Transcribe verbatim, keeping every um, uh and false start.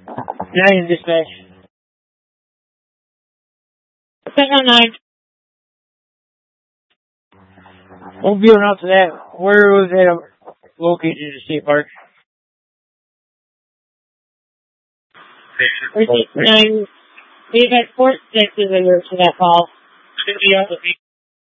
Nine dispatch. Second nine. Won't be enough to that. Where was that located in the state park? Nine. We've had four sixes in to that call.